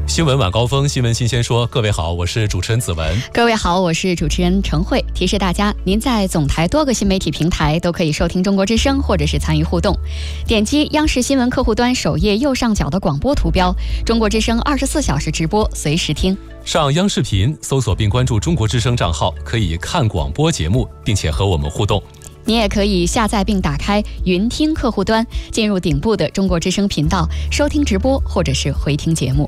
新闻晚高峰，新闻新鲜说。各位好，我是主持人子文。 各位好，我是主持人程慧。提示大家，您在总台多个新媒体平台都可以收听中国之声，或者是参与互动。点击央视新闻客户端首页右上角的广播图标，中国之声24小时直播，随时听。 上央视频搜索并关注中国之声账号，可以看广播节目，并且和我们互动。 你也可以下载并打开云听客户端，进入顶部的中国之声频道，收听直播或者是回听节目。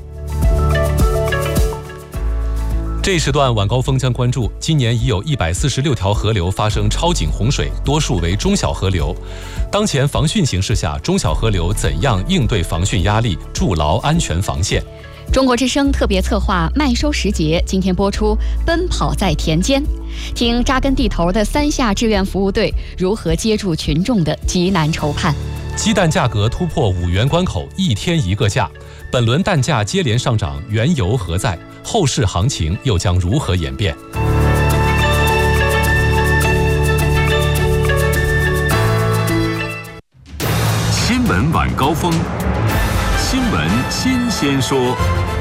这一时段晚高峰将关注，今年已有146条河流发生超警洪水，多数为中小河流。当前防汛形势下，中小河流怎样应对防汛压力，筑牢安全防线？ 中国之声特别策划麦收时节，今天播出奔跑在田间，听扎根地头的3下志愿服务队如何接住群众的急难愁盼。 鸡蛋价格突破5元关口，1天1个价。本轮蛋价接连上涨，缘由何在？后市行情又将如何演变？ 新闻晚高峰，新闻新鲜说。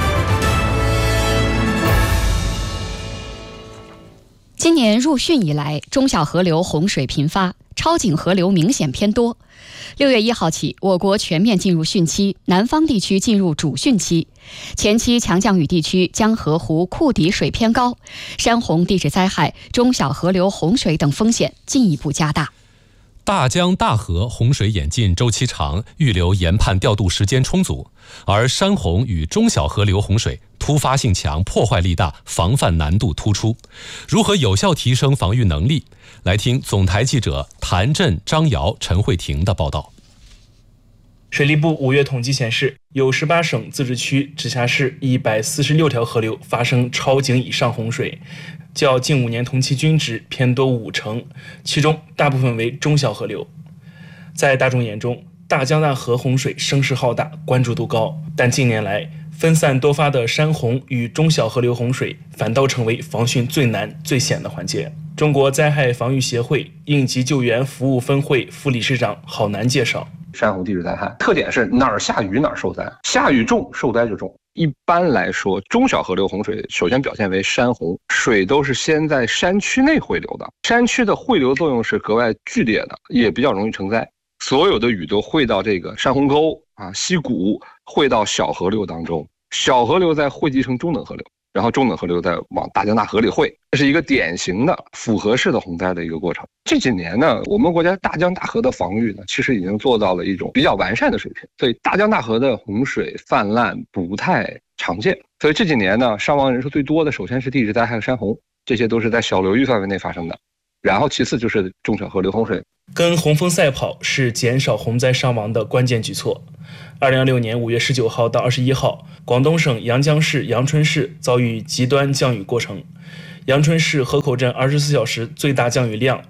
今年入汛以来，中小河流洪水频发，超警河流明显偏多。6月1号起，我国全面进入汛期，南方地区进入主汛期。前期强降雨地区江河湖库底水偏高，山洪地质灾害、中小河流洪水等风险进一步加大。 大江大河洪水演进周期长，预留研判调度时间充足，而山洪与中小河流洪水突发性强，破坏力大，防范难度突出。如何有效提升防御能力？来听总台记者谭震、张瑶、陈慧婷的报道。 水利部5月统计显示，有18省、自治区、直辖市146条河流发生超警以上洪水，较近5年同期均值偏多50%，其中大部分为中小河流。在大众眼中，大江大河洪水声势浩大，关注度高，但近年来分散多发的山洪与中小河流洪水反倒成为防汛最难最险的环节。中国灾害防御协会应急救援服务分会副理事长郝楠介绍， 山洪地质灾害特点是哪儿下雨哪儿受灾，下雨重受灾就重。一般来说，中小河流洪水首先表现为山洪，水都是先在山区内汇流的，山区的汇流作用是格外剧烈的，也比较容易成灾。所有的雨都汇到这个山洪沟溪谷，汇到小河流当中，小河流再汇集成中等河流，然后中等河流再往大江大河里汇，这是一个典型的复合式的洪灾的一个过程。这几年呢，我们国家大江大河的防御呢，其实已经做到了一种比较完善的水平，所以大江大河的洪水泛滥不太常见。所以这几年呢，伤亡人数最多的首先是地质灾害和山洪，这些都是在小流域范围内发生的，然后其次就是中小河流洪水。 跟洪峰赛跑是减少洪灾伤亡的关键举措。2026年5月19号到21号，广东省阳江市阳春市遭遇极端降雨过程。阳春市河口镇24小时最大降雨量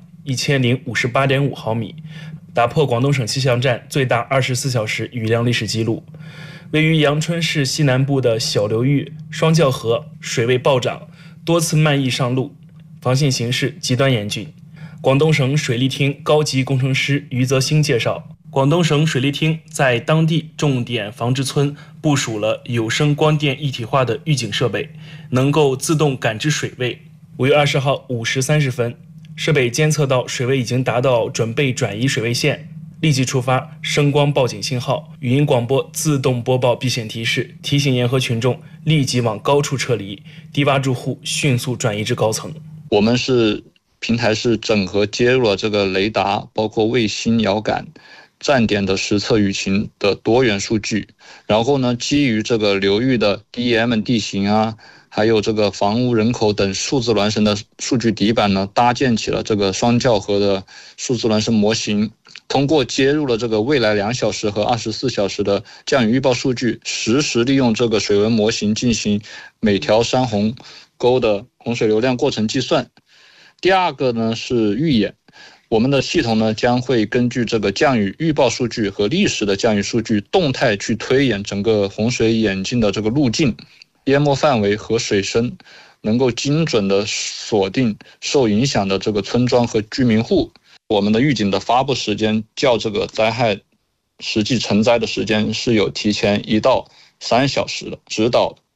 1058.5毫米，打破广东省气象站最大24小时雨量历史记录。位于阳春市西南部的小流域双教河水位暴涨，多次漫溢上路，防汛形势极端严峻。广东省水利厅高级工程师余泽兴介绍，广东省水利厅在当地重点防治村部署了有声光电一体化的预警设备，能够自动感知水位。5月20号5时30分，设备监测到水位已经达到准备转移水位线，立即触发声光报警信号，语音广播自动播报避险提示，提醒沿河群众立即往高处撤离，低洼住户迅速转移至高层。 我们平台是整合接入了这个雷达，包括卫星遥感、站点的实测雨情的多元数据，然后呢，基于这个流域的 DEM 地形还有这个房屋人口等数字孪生的数据底板呢，搭建起了这个双教河的数字孪生模型。通过接入了这个未来2小时和24小时的降雨预报数据，实时利用这个水文模型进行每条山洪沟的洪水流量过程计算。第二个呢是预演，我们的系统呢将会根据这个降雨预报数据和历史的降雨数据动态去推演整个洪水演进的这个路径、淹没范围和水深，能够精准的锁定受影响的这个村庄和居民户。我们的预警的发布时间较这个灾害实际成灾的时间是有提前1到3小时的，指导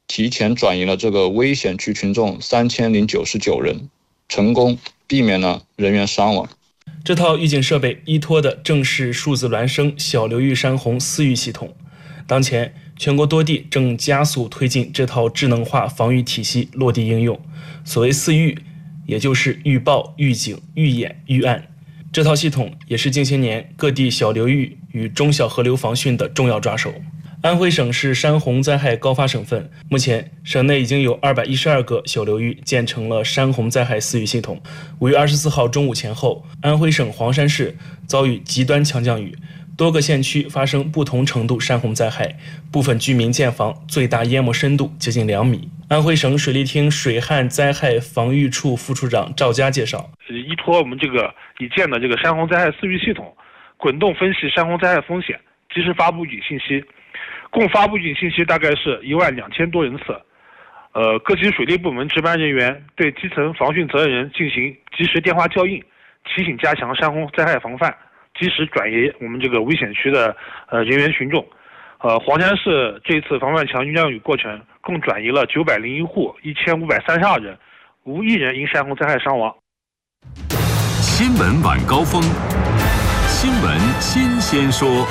提前转移了这个危险区群众3099人，成功避免了人员伤亡。 这套预警设备依托的正是数字孪生小流域山洪4预系统。当前，全国多地正加速推进这套智能化防御体系落地应用。所谓4预，也就是预报、预警、预演、预案。这套系统也是近些年各地小流域与中小河流防汛的重要抓手。安徽省是山洪灾害高发省份，目前省内已经有212个小流域建成了山洪灾害4预系统。5月24号中午前后，安徽省黄山市遭遇极端强降雨，多个县区发生不同程度山洪灾害，部分居民建房最大淹没深度接近2米。安徽省水利厅水旱灾害防御处副处长赵佳介绍， 依托我们这个已建的这个山洪灾害4预系统，滚动分析山洪灾害风险，及时发布预警信息。共发布预警信息大概是12000多人次。各级水利部门值班人员对基层防汛责任人进行及时电话校应，提醒加强山洪灾害防范，及时转移我们这个危险区的人员群众。黄山市这次防范强降雨过程共转移了901户1532人，无一人因山洪灾害伤亡。 新闻晚高峰，新闻新鲜说。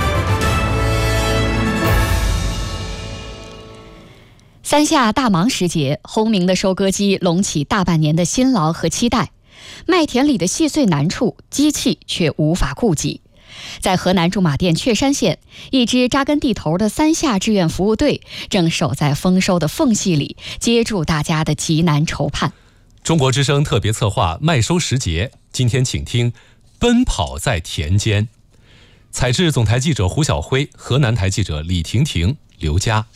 三夏大忙时节，轰鸣的收割机隆起大半年的辛劳和期待，麦田里的细碎难处，机器却无法顾及。在河南驻马店确山县，一支扎根地头的三夏志愿服务队正守在丰收的缝隙里，接住大家的急难愁盼。 中国之声特别策划麦收时节，今天请听《奔跑在田间》。采制总台记者胡晓辉，河南台记者李婷婷、刘佳。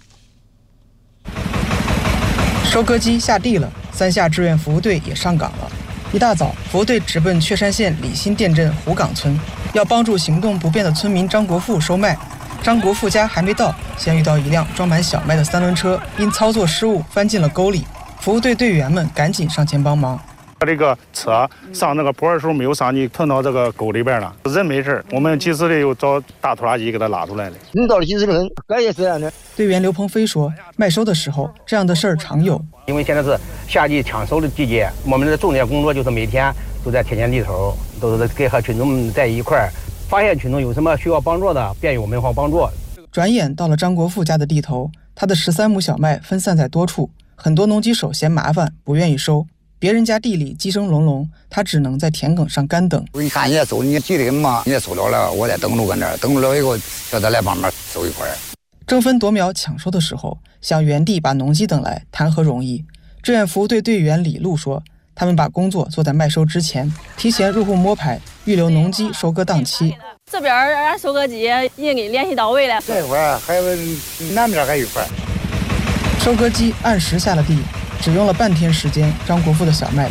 收割机下地了，三夏志愿服务队也上岗了。一大早，服务队直奔确山县李新店镇湖岗村，要帮助行动不便的村民张国富收麦。张国富家还没到，先遇到一辆装满小麦的3轮车，因操作失误翻进了沟里。服务队队员们赶紧上前帮忙。 这个车上那个坡的时候没有上去，碰到这个沟里边了，人没事，我们及时的又找大拖拉机给他拉出来了。 人到了及时分，这也是这样的。 队员刘鹏飞说，麦收的时候这样的事儿常有， 因为现在是夏季抢收的季节，我们的重点工作就是每天都在田间地头，都是跟和群众们在一块儿，发现群众有什么需要帮助的，便与我们方帮助。 转眼到了张国富家的地头，他的13亩小麦分散在多处，很多农机手嫌麻烦，不愿意收。别人家地里鸡声隆隆，他只能在田埂上干等。 你看，你也收，你急得很嘛，你也收着了，我再等着搁那儿，等着了以后，叫他来帮忙收一块。 争分夺秒抢收的时候，想原地把农机等来，谈何容易？志愿服务队队员李璐说，他们把工作做在麦收之前，提前入户摸排，预留农机收割档期。 这边俺收割机已经给联系到位了， 这块儿还有南边还有一块。 收割机按时下了地，只用了半天时间，张国富的小麦